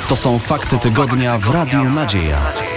To są fakty tygodnia w Radiu Nadzieja.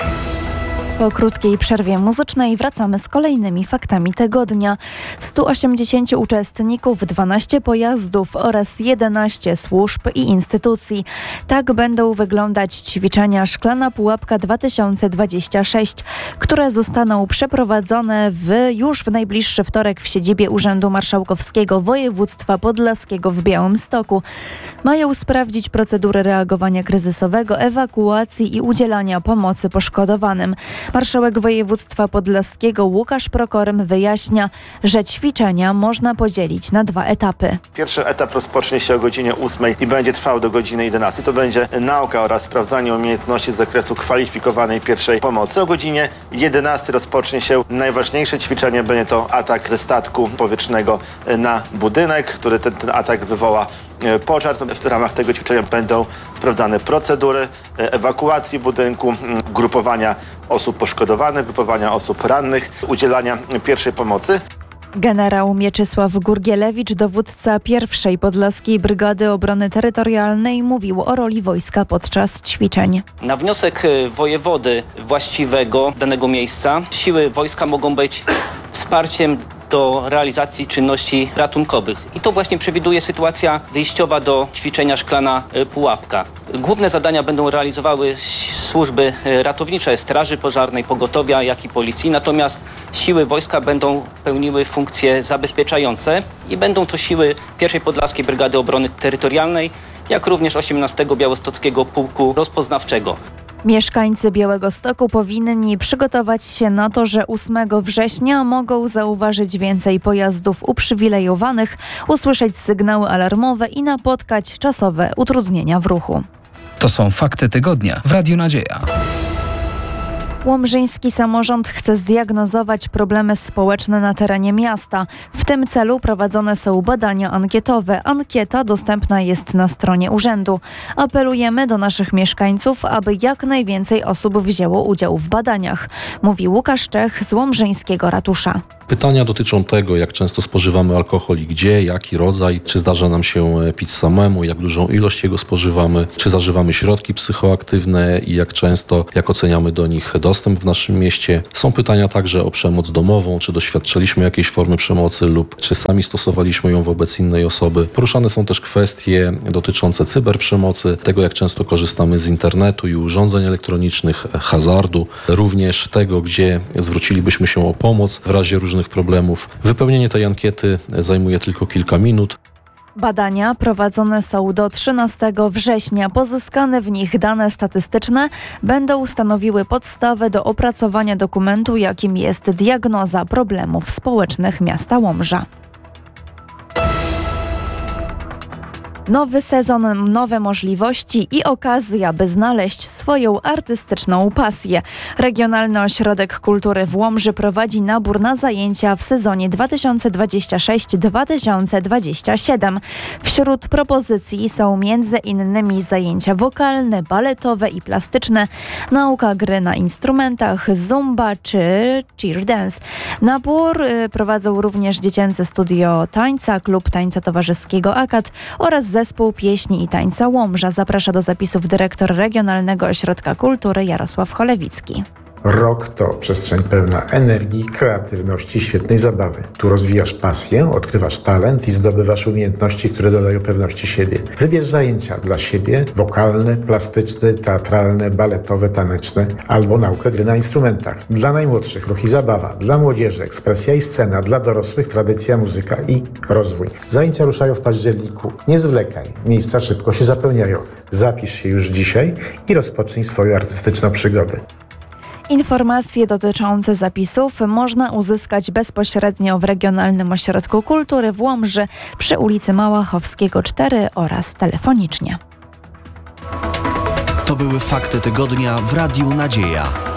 Po krótkiej przerwie muzycznej wracamy z kolejnymi faktami tygodnia. 180 uczestników, 12 pojazdów oraz 11 służb i instytucji. Tak będą wyglądać ćwiczenia Szklana Pułapka 2026, które zostaną przeprowadzone już w najbliższy wtorek w siedzibie Urzędu Marszałkowskiego Województwa Podlaskiego w Białymstoku. Mają sprawdzić procedury reagowania kryzysowego, ewakuacji i udzielania pomocy poszkodowanym. Marszałek województwa podlaskiego Łukasz Prokorym wyjaśnia, że ćwiczenia można podzielić na 2 etapy. Pierwszy etap rozpocznie się o godzinie 8 i będzie trwał do godziny 11. To będzie nauka oraz sprawdzanie umiejętności z zakresu kwalifikowanej pierwszej pomocy. O godzinie 11 rozpocznie się najważniejsze ćwiczenie. Będzie to atak ze statku powietrznego na budynek, który ten atak wywoła pożar. W ramach tego ćwiczenia będą sprawdzane procedury ewakuacji budynku, grupowania osób poszkodowanych, grupowania osób rannych, udzielania pierwszej pomocy. Generał Mieczysław Gurgielewicz, dowódca 1. Podlaskiej Brygady Obrony Terytorialnej, mówił o roli wojska podczas ćwiczeń. Na wniosek wojewody właściwego danego miejsca siły wojska mogą być wsparciem do realizacji czynności ratunkowych. I to właśnie przewiduje sytuacja wyjściowa do ćwiczenia Szklana Pułapka. Główne zadania będą realizowały służby ratownicze, straży pożarnej, pogotowia, jak i policji. Natomiast siły wojska będą pełniły funkcje zabezpieczające i będą to siły 1. Podlaskiej Brygady Obrony Terytorialnej, jak również 18. Białostockiego Pułku Rozpoznawczego. Mieszkańcy Białegostoku powinni przygotować się na to, że 8 września mogą zauważyć więcej pojazdów uprzywilejowanych, usłyszeć sygnały alarmowe i napotkać czasowe utrudnienia w ruchu. To są fakty tygodnia w Radiu Nadzieja. Łomżyński samorząd chce zdiagnozować problemy społeczne na terenie miasta. W tym celu prowadzone są badania ankietowe. Ankieta dostępna jest na stronie urzędu. Apelujemy do naszych mieszkańców, aby jak najwięcej osób wzięło udział w badaniach, mówi Łukasz Czech z Łomżyńskiego Ratusza. Pytania dotyczą tego, jak często spożywamy alkohol i gdzie, jaki rodzaj, czy zdarza nam się pić samemu, jak dużą ilość jego spożywamy, czy zażywamy środki psychoaktywne i jak często, jak oceniamy do nich dostęp w naszym mieście. Są pytania także o przemoc domową, czy doświadczyliśmy jakiejś formy przemocy lub czy sami stosowaliśmy ją wobec innej osoby. Poruszane są też kwestie dotyczące cyberprzemocy, tego jak często korzystamy z internetu i urządzeń elektronicznych, hazardu, również tego, gdzie zwrócilibyśmy się o pomoc w razie różnych problemów. Wypełnienie tej ankiety zajmuje tylko kilka minut. Badania prowadzone są do 13 września. Pozyskane w nich dane statystyczne będą stanowiły podstawę do opracowania dokumentu, jakim jest diagnoza problemów społecznych miasta Łomża. Nowy sezon, nowe możliwości i okazja, by znaleźć swoją artystyczną pasję. Regionalny Ośrodek Kultury w Łomży prowadzi nabór na zajęcia w sezonie 2026-2027. Wśród propozycji są m.in. zajęcia wokalne, baletowe i plastyczne, nauka gry na instrumentach, zumba czy cheer dance. Nabór prowadzą również Dziecięce Studio Tańca, Klub Tańca Towarzyskiego AKAD oraz Zespół Pieśni i Tańca Łomża. Zaprasza do zapisów dyrektor Regionalnego Ośrodka Kultury Jarosław Cholewicki. Rok to przestrzeń pełna energii, kreatywności, świetnej zabawy. Tu rozwijasz pasję, odkrywasz talent i zdobywasz umiejętności, które dodają pewności siebie. Wybierz zajęcia dla siebie: wokalne, plastyczne, teatralne, baletowe, taneczne albo naukę gry na instrumentach. Dla najmłodszych ruch i zabawa, dla młodzieży ekspresja i scena, dla dorosłych tradycja, muzyka i rozwój. Zajęcia ruszają w październiku. Nie zwlekaj, miejsca szybko się zapełniają. Zapisz się już dzisiaj i rozpocznij swoją artystyczną przygodę. Informacje dotyczące zapisów można uzyskać bezpośrednio w Regionalnym Ośrodku Kultury w Łomży przy ulicy Małachowskiego 4 oraz telefonicznie. To były fakty tygodnia w Radiu Nadzieja.